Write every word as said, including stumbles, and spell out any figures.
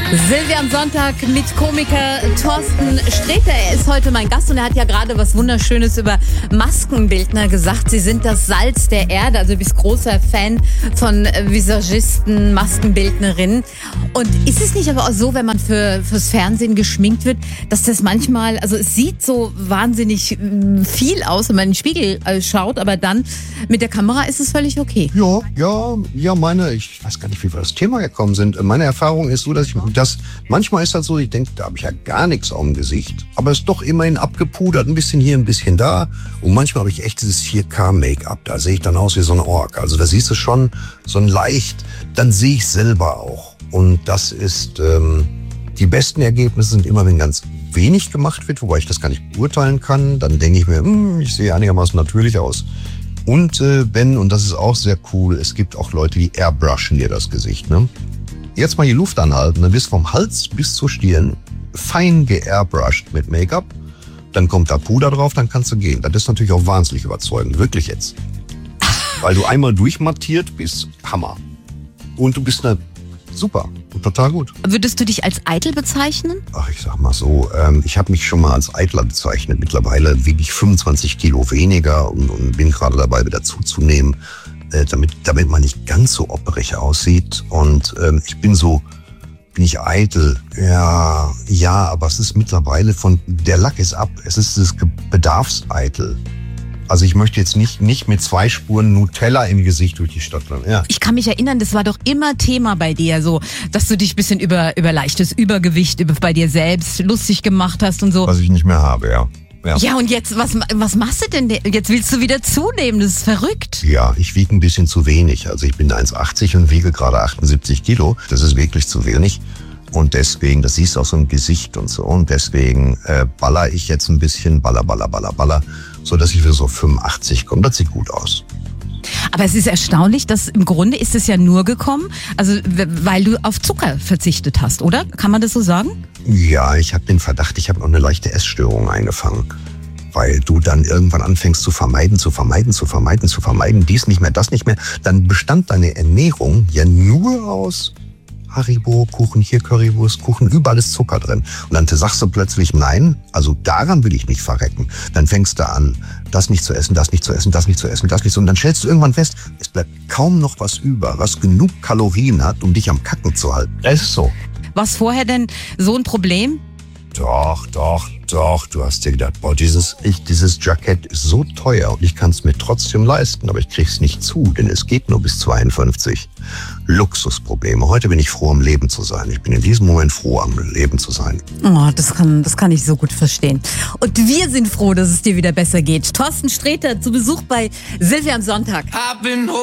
Silvia am Sonntag mit Komiker Thorsten Sträter. Er ist heute mein Gast und er hat ja gerade was Wunderschönes über Maskenbildner gesagt. Sie sind das Salz der Erde. Also du bist großer Fan von Visagisten, Maskenbildnerinnen. Und ist es nicht aber auch so, wenn man für fürs Fernsehen geschminkt wird, dass das manchmal, also es sieht so wahnsinnig viel aus, wenn man in den Spiegel schaut, aber dann mit der Kamera ist es völlig okay. Ja, ja, ja, meine, ich weiß gar nicht, wie wir das Thema gekommen sind. Meine Erfahrung ist so, dass ich das, manchmal ist das so, ich denke, da habe ich ja gar nichts auf dem Gesicht, aber es ist doch immerhin abgepudert, ein bisschen hier, ein bisschen da. Und manchmal habe ich echt dieses vier K Make-up, da sehe ich dann aus wie so ein Ork. Also da siehst du schon so ein leicht, dann sehe ich selber auch. Und das ist, ähm, die besten Ergebnisse sind immer, wenn ganz wenig gemacht wird, wobei ich das gar nicht beurteilen kann. Dann denke ich mir, hm, ich sehe einigermaßen natürlich aus. Und äh, wenn, und das ist auch sehr cool, es gibt auch Leute, die airbrushen dir das Gesicht, ne? Jetzt mal die Luft anhalten, dann bist du vom Hals bis zur Stirn fein geairbrushed mit Make-up. Dann kommt da Puder drauf, dann kannst du gehen. Das ist natürlich auch wahnsinnig überzeugend, wirklich jetzt. Weil du einmal durchmattiert bist, Hammer. Und du bist eine super und total gut. Würdest du dich als eitel bezeichnen? Ach, ich sag mal so, ähm, ich habe mich schon mal als Eitler bezeichnet. Mittlerweile wiege ich fünfundzwanzig Kilo weniger und, und bin gerade dabei, wieder zuzunehmen. Damit, damit man nicht ganz so opperig aussieht. Und ähm, ich bin so, bin ich eitel? Ja, ja, aber es ist mittlerweile von, der Lack ist ab. Es ist das Bedarfseitel. Also ich möchte jetzt nicht, nicht mit zwei Spuren Nutella im Gesicht durch die Stadt rennen. Ja. Ich kann mich erinnern, das war doch immer Thema bei dir, so, dass du dich ein bisschen über, über leichtes Übergewicht über, bei dir selbst lustig gemacht hast und so. Was ich nicht mehr habe, ja. Ja. Ja, und jetzt, was, was machst du denn? Jetzt willst du wieder zunehmen, das ist verrückt. Ja, ich wiege ein bisschen zu wenig. Also ich bin eins achtzig und wiege gerade achtundsiebzig Kilo. Das ist wirklich zu wenig. Und deswegen, das siehst du auch so im Gesicht und so. Und deswegen äh, baller ich jetzt ein bisschen, baller, baller, baller, baller, so dass ich für so fünfundachtzig komme. Das sieht gut aus. Aber es ist erstaunlich, dass im Grunde ist es ja nur gekommen, also weil du auf Zucker verzichtet hast, oder? Kann man das so sagen? Ja, ich habe den Verdacht, ich habe noch eine leichte Essstörung eingefangen. Weil du dann irgendwann anfängst zu vermeiden, zu vermeiden, zu vermeiden, zu vermeiden, dies nicht mehr, das nicht mehr. Dann bestand deine Ernährung ja nur aus Haribo, Kuchen, hier Currywurst, Kuchen, überall ist Zucker drin. Und dann sagst du plötzlich, nein, also daran will ich nicht verrecken. Dann fängst du an, das nicht zu essen, das nicht zu essen, das nicht zu essen, das nicht zu essen. Und dann stellst du irgendwann fest, es bleibt kaum noch was über, was genug Kalorien hat, um dich am Kacken zu halten. Das ist so. Was vorher denn so ein Problem? Doch, doch, doch. Du hast dir gedacht, boah, dieses, ich, dieses Jackett ist so teuer und ich kann es mir trotzdem leisten, aber ich krieg's nicht zu, denn es geht nur bis zweiundfünfzig. Luxusprobleme. Heute bin ich froh, am Leben zu sein. Ich bin in diesem Moment froh, am Leben zu sein. Oh, das kann, das kann ich so gut verstehen. Und wir sind froh, dass es dir wieder besser geht. Thorsten Sträter zu Besuch bei Silvia am Sonntag.